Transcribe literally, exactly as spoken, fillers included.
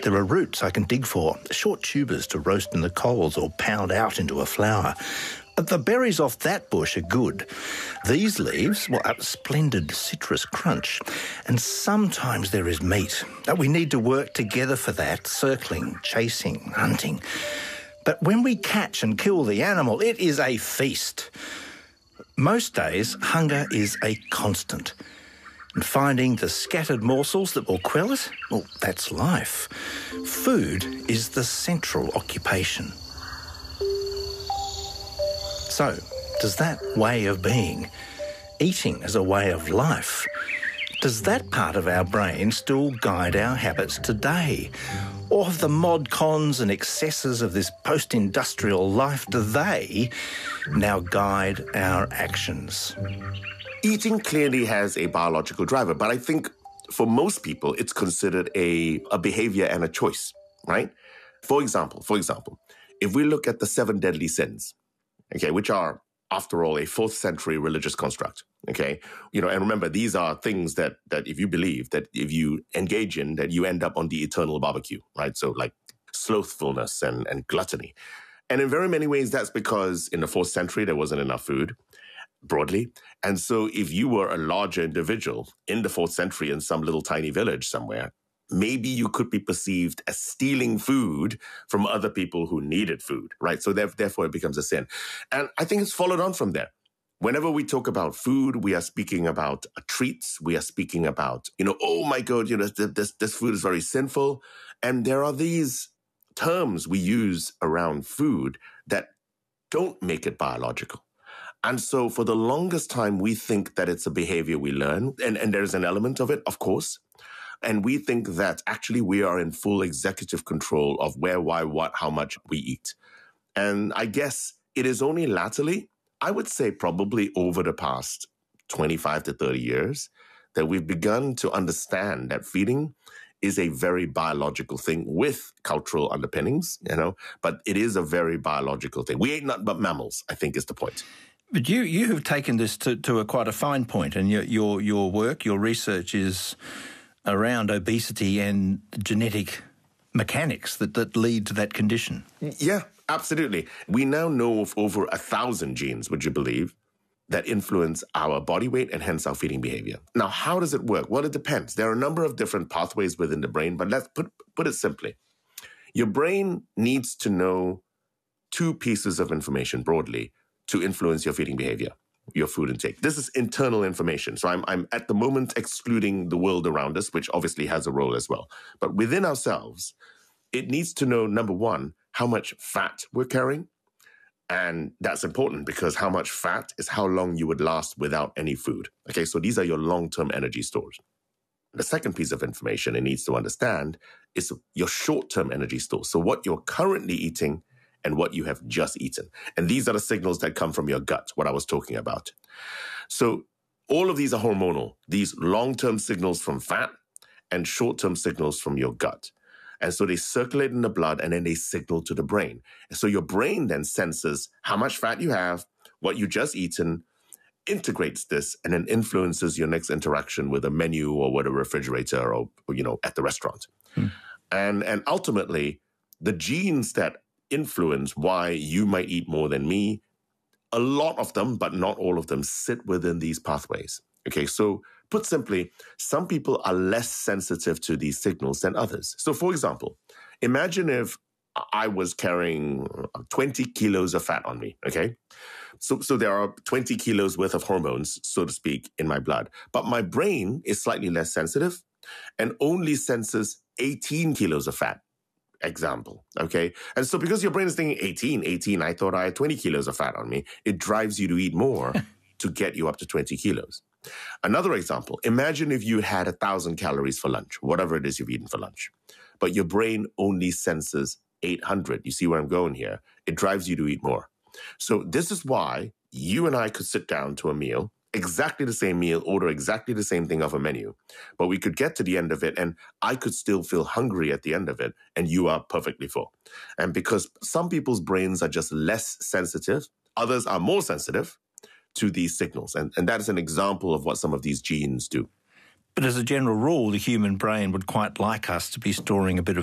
There are roots I can dig for, short tubers to roast in the coals or pound out into a flour. The berries off that bush are good. These leaves, well, a splendid citrus crunch. And sometimes there is meat. We need to work together for that, circling, chasing, hunting. But when we catch and kill the animal, it is a feast. Most days, hunger is a constant. And finding the scattered morsels that will quell it, well, that's life. Food is the central occupation. So, does that way of being, eating as a way of life, does that part of our brain still guide our habits today? Or have the mod cons and excesses of this post-industrial life, do they now guide our actions? Eating clearly has a biological driver, but I think for most people, it's considered a, a behavior and a choice, right? For example, for example, if we look at the seven deadly sins, okay, which are, after all, a fourth century religious construct, okay? You know, and remember, these are things that that if you believe, that if you engage in, that you end up on the eternal barbecue, right? So like slothfulness and, and gluttony. And in very many ways, that's because in the fourth century, there wasn't enough food, broadly. And so if you were a larger individual in the fourth century in some little tiny village somewhere, maybe you could be perceived as stealing food from other people who needed food, right? So therefore, it becomes a sin. And I think it's followed on from there. Whenever we talk about food, we are speaking about treats. We are speaking about, you know, oh my God, you know, this, this food is very sinful. And there are these terms we use around food that don't make it biological. And so for the longest time, we think that it's a behavior we learn. And, and there's an element of it, of course. And we think that actually we are in full executive control of where, why, what, how much we eat. And I guess it is only latterly, I would say probably over the past twenty-five to thirty years, that we've begun to understand that feeding is a very biological thing with cultural underpinnings, you know, but it is a very biological thing. We ain't nothing but mammals, I think is the point. But you you have taken this to, to a quite a fine point, and your, your, your work, your research is around obesity and genetic mechanics that, that lead to that condition. Yeah, absolutely. We now know of over a thousand genes, would you believe, that influence our body weight and hence our feeding behavior. Now, how does it work? Well, it depends. There are a number of different pathways within the brain, but let's put, put it simply. Your brain needs to know two pieces of information broadly to influence your feeding behavior, your food intake. This is internal information. So I'm, I'm at the moment excluding the world around us, which obviously has a role as well. But within ourselves, it needs to know, number one, how much fat we're carrying. And that's important because how much fat is how long you would last without any food. Okay, so these are your long-term energy stores. The second piece of information it needs to understand is your short-term energy stores. So what you're currently eating and what you have just eaten. And these are the signals that come from your gut, what I was talking about. So all of these are hormonal, these long-term signals from fat and short-term signals from your gut. And so they circulate in the blood and then they signal to the brain. And so your brain then senses how much fat you have, what you just eaten, integrates this, and then influences your next interaction with a menu or with a refrigerator or, or you know, at the restaurant. Hmm. And, and ultimately, the genes that influence why you might eat more than me, a lot of them, but not all of them, sit within these pathways. Okay, so put simply, some people are less sensitive to these signals than others. So for example, imagine if I was carrying twenty kilos of fat on me, okay? So, so there are twenty kilos worth of hormones, so to speak, in my blood. But my brain is slightly less sensitive and only senses eighteen kilos of fat. Example, okay? And so because your brain is thinking eighteen, eighteen, I thought I had twenty kilos of fat on me, it drives you to eat more to get you up to twenty kilos. Another example, imagine if you had one thousand calories for lunch, whatever it is you've eaten for lunch, but your brain only senses eight hundred. You see where I'm going here? It drives you to eat more. So this is why you and I could sit down to a meal, exactly the same meal, order exactly the same thing off a menu, but we could get to the end of it and I could still feel hungry at the end of it and you are perfectly full. And because some people's brains are just less sensitive, others are more sensitive to these signals. And, and that is an example of what some of these genes do. But as a general rule, the human brain would quite like us to be storing a bit of